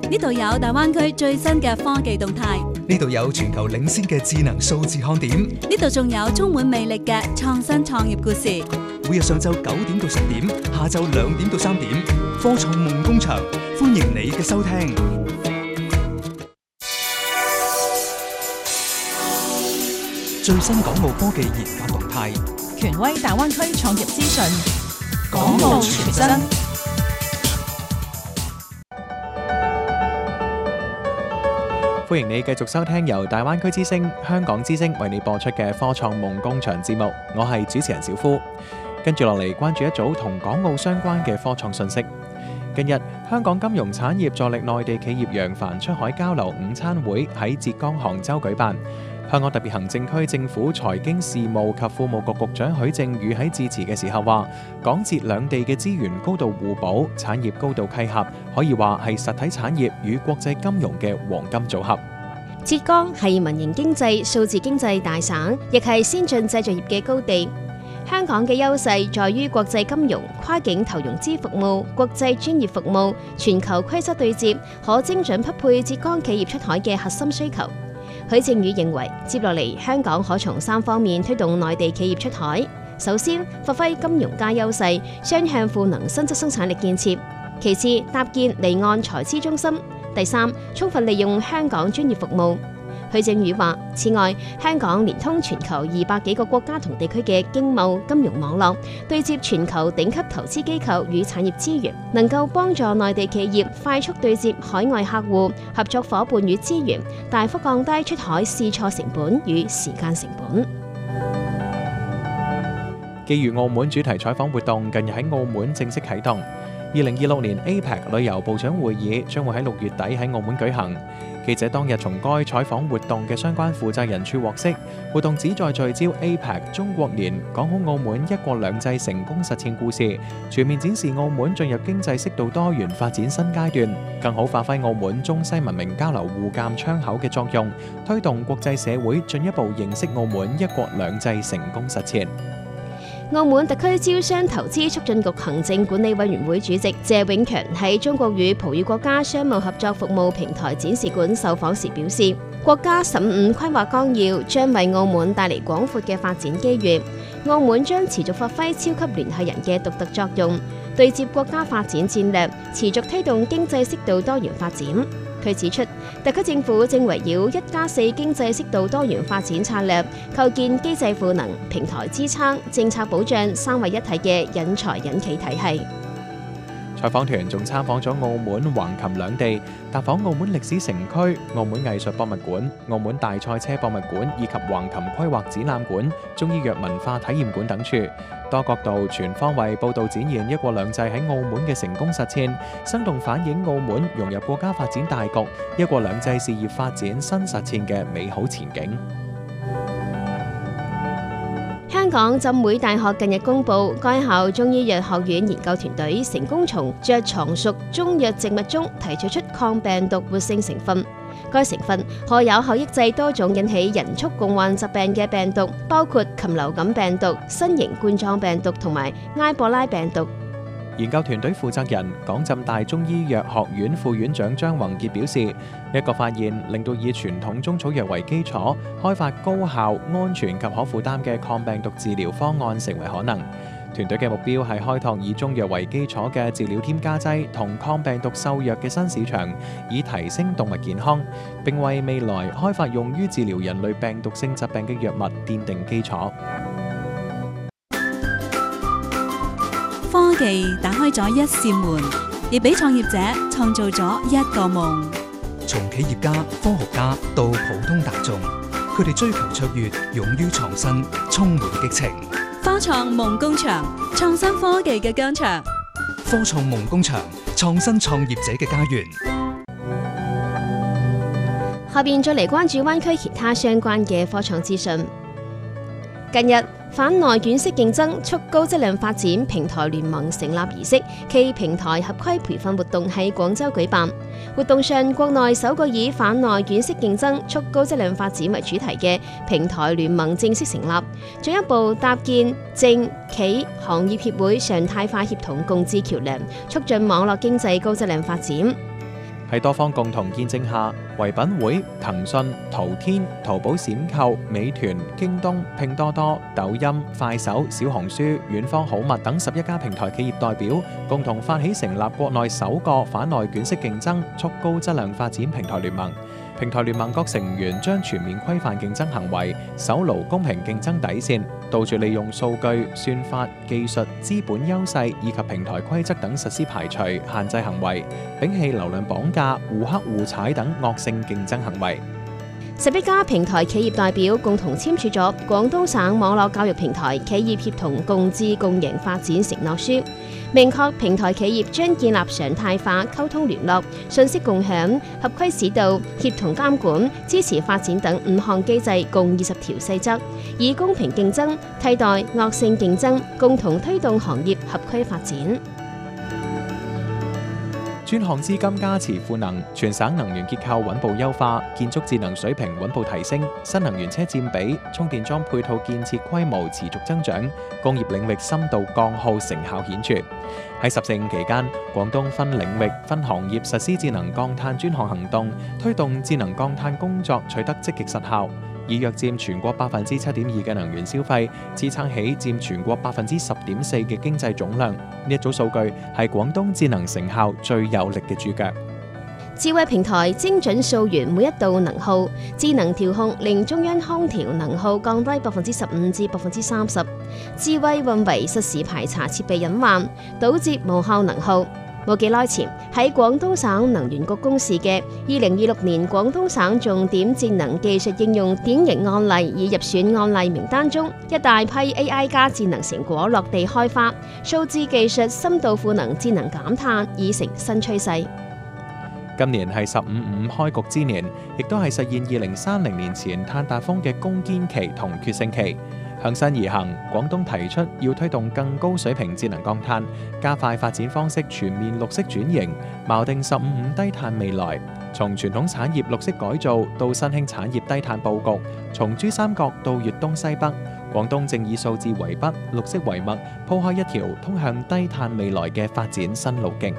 呢度有大灣區最新嘅科技動態， 呢度有全球領先嘅智能數字看點， 呢度仲有充滿魅力嘅創新創業故事。 每日上晝9點到10點，下晝2點到3點，科創夢工場，歡迎你嘅收聽。最新港澳科技研發動態， 權威大灣區創業資訊，港澳全真。 歡迎你繼續收聽由大灣區之聲、香港之聲為你播出嘅科創夢工場節目，我係主持人小夫。跟住落嚟，關注一組同港澳相關嘅科創信息。近日，香港金融產業助力內地企業揚帆出海交流午餐會喺浙江杭州舉辦。香港特別行政區政府財經事務及庫務局局長許正宇喺致辭嘅時候話，港浙兩地嘅資源高度互補，產業高度契合，可以話係實體產業與國際金融嘅黃金組合。 浙江係民營經濟、數字經濟大省，亦係先進製造業嘅高地。香港嘅優勢在於國際金融、跨境投融資服務、國際專業服務、全球規則對接，可精準匹配浙江企業出海嘅核心需求。許正宇認為，接落嚟香港可從3方面推動內地企業出海。首先，發揮金融加優勢，雙向賦能新質生產力建設；其次，搭建離岸財資中心；第三，充分利用香港專業服務。許正宇話，此外，香港連通全球200幾個國家同地區嘅經貿金融網絡，對接全球頂級投資機構與產業資源，能夠幫助內地企業快速對接海外客戶、合作夥伴與資源，大幅降低出海試錯成本與時間成本。 基於澳門主題採訪活動近日喺澳門正式啟動。2026年 APEC 旅遊部長會議將會喺6月底喺澳門舉行。記者當日從該採訪活動嘅相關負責人處獲悉，活動旨在聚焦 APEC 中國年講好澳門一國兩制成功實踐故事，全面展示澳門進入經濟適度多元發展新階段，更好發揮澳門中西文明交流互鑑窗口嘅作用，推動國際社會進一步認識澳門一國兩制成功實踐。 澳門特區招商投資促進局行政管理委員會主席謝永強喺中國與葡語國家商務合作服務平台展示館受訪時表示，國家15規劃綱要將為澳門帶嚟廣闊嘅發展機遇，澳門將持續發揮超級聯繫人嘅獨特作用，對接國家發展戰略，持續推動經濟適度多元發展。佢指出，特區政府正圍繞1+4經濟適度多元發展策略，構建機制賦能、平台支撐、政策保障3位一體嘅引才引企體系。 採訪團仲參訪咗澳門橫琴兩地，踏訪澳門歷史城區、澳門藝術博物館、澳門大賽車博物館以及橫琴規劃展覽館、中醫藥文化體驗館等處，多角度全方位報導展現一國兩制喺澳門嘅成功實踐，生動反映澳門融入國家發展大局、一國兩制事業發展新實踐嘅美好前景。 香港浸會大學近日公布，該校中醫藥學院研究團隊成功從著藏屬中藥植物中提取出抗病毒活性成分，該成分可有效抑制多種引起人畜共患疾病嘅病毒，包括禽流感病毒、新型冠狀病毒同埋埃博拉病毒。 研究團隊負責人港浸大中醫藥學院副院長張宏傑表示，一個發現令到以傳統中草藥為基礎，開發高效、安全及可負擔嘅抗病毒治療方案成為可能。團隊嘅目標係開拓以中藥為基礎嘅治療添加劑同抗病毒獸藥嘅新市場，以提升動物健康，並為未來開發用於治療人類病毒性疾病嘅藥物奠定基礎。 科技打開咗一扇門，亦俾創業者創造咗一個夢。 從企業家、科學家到普通大眾，佢哋追求卓越，勇於創新，充滿激情。 科創夢工場，創新科技嘅疆場。 科創夢工場，創新創業者嘅家園。 下邊再嚟關注灣區其他相關嘅科創資訊。近日，反內卷式競爭促高質量發展平台聯盟成立儀式暨平台合規培訓活動喺廣州舉辦。活動上，國內首個以反內卷式競爭促高質量發展為主題嘅平台聯盟正式成立，進一步搭建政企行業協會常態化協同共治橋樑，促進網絡經濟高質量發展。 喺多方共同見證下，唯品會、騰訊、淘天、淘寶閃購、美團、京東、拼多多、抖音、快手、小紅書、遠方好物等11家平台企業代表，共同發起成立國內首個反內卷式競爭、促高質量發展平台聯盟。平台聯盟各成員將全面規範競爭行為，守牢公平競爭底線，杜絕利用數據、算法、技術、資本優勢以及平台規則等實施排除、限制行為，摒棄流量綁架、互黑互踩等惡性競爭行為。 11家平台企業代表共同簽署咗廣東省網絡教育平台企業協同共治共贏發展承諾書，明確平台企業將建立常態化溝通聯絡、信息共享、合規指導、協同監管、支持發展等5項機制，共20條細則，以公平競爭替代惡性競爭，共同推動行業合規發展。 專項資金加持賦能，全省能源結構穩步優化，建築節能水平穩步提升，新能源車佔比、充電樁配套建設規模持續增長，工業領域深度降耗成效顯著。喺14五期間，廣東分領域、分行業實施節能降碳專項行動，推動節能降碳工作取得積極實效，以約佔全國7.2%嘅能源消費，支撐起佔全國10.4%嘅經濟總量。呢一組數據係廣東節能成效最有力嘅注腳。 智慧平台精準溯源每一度能耗，智能調控令中央空調能耗降低15%至30%。智慧運維實時排查設備隱患，堵截無效能耗。冇幾耐前，喺廣東省能源局公示嘅2026年廣東省重點節能技術應用典型案例已入選案例名單中，一大批 AI 加節能成果落地開花，數字技術深度賦能節能減碳已成新趨勢。 今年係15五開局之年，亦都係實現2030年前碳達峰嘅攻堅期同決勝期。向新而行，廣東提出要推動更高水平節能降碳，加快發展方式全面綠色轉型，錨定15五低碳未來。從傳統產業綠色改造到新興產業低碳佈局，從珠三角到粵東西北，廣東正以數字為筆，綠色為墨，鋪開一條通向低碳未來嘅發展新路徑。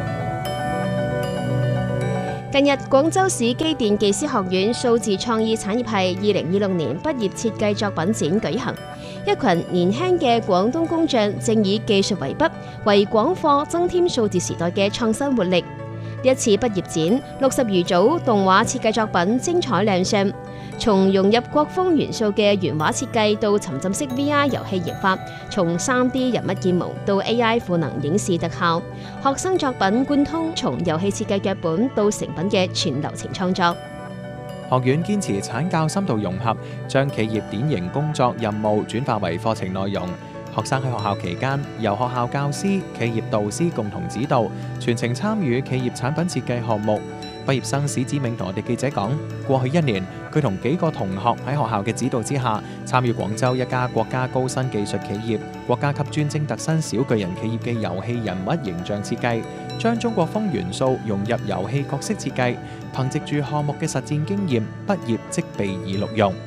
近日，廣州市機電技師學院數字創意產業系2026年畢業設計作品展舉行，一群年輕嘅廣東工匠正以技術為筆，為廣貨增添數字時代嘅創新活力。呢一次畢業展，60餘組動畫設計作品精彩亮相，從融入國風元素嘅原畫設計到沉浸式 VR 遊戲研發，從 3D 人物建模到 AI 賦能影視特效，學生作品貫通從遊戲設計腳本到成品嘅全流程創作。 學院堅持產教深度融合，將企業典型工作任務轉化為課程內容。學生喺學校期間，由學校教師、企業導師共同指導，全程參與企業產品設計項目。畢業生史子明同我哋記者講，過去1年，佢同幾個同學喺學校嘅指導之下，參與廣州一家國家高新技術企業、國家級專精特新小巨人企業嘅遊戲人物形象設計，將中國風元素融入遊戲角色設計，憑藉住項目嘅實戰經驗，畢業即被以錄用。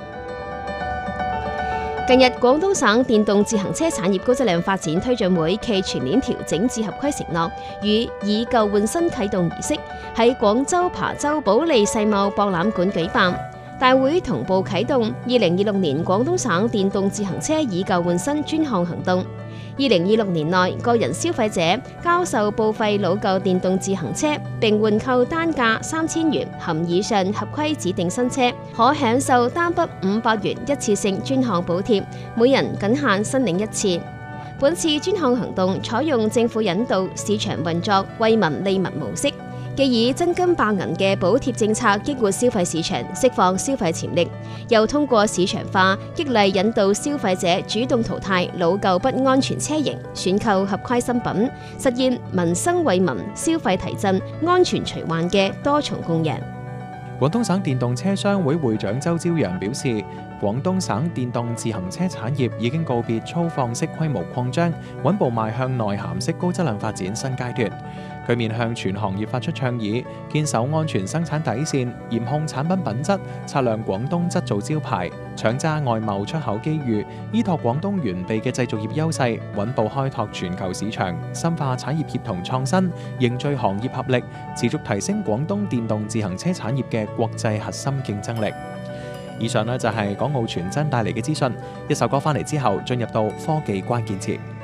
近日，廣東省電動自行車產業高質量發展推進會暨全鏈調整至合規承諾與以舊換新啟動儀式喺廣州琶洲保利世貿博覽館舉辦。大會同步啟動2026年廣東省電動自行車以舊換新專項行動。2026年內，個人消費者交售報廢老舊電動自行車並換購單價3000元含以上合規指定新車，可享受單筆500元一次性專項補貼，每人僅限申領1次。本次專項行動採用政府引導、市場運作、惠民利民模式，既以真金白銀嘅補貼政策激活消費市場，釋放消費潛力，又通過市場化激勵引導消費者主動淘汰老舊不安全車型，選購合規新品，實現民生惠民、消費提振、安全隨患嘅多重共贏。 廣東省電動車商會會長周朝陽表示，廣東省電動自行車產業已經告別粗放式規模擴張，穩步邁向內涵式高質量發展新階段。佢佢面向全行業發出倡議，堅守安全生產底線，嚴控產品品質，擦亮廣東質造招牌，搶揸外貿出口機遇，依託廣東完備嘅製造業優勢，穩步開拓全球市場，深化產業協同創新，凝聚行業合力，持續提升廣東電動自行車產業嘅國際核心競爭力。以上呢就係港澳傳真帶嚟嘅資訊，一首歌翻嚟之後，進入到科技關鍵詞。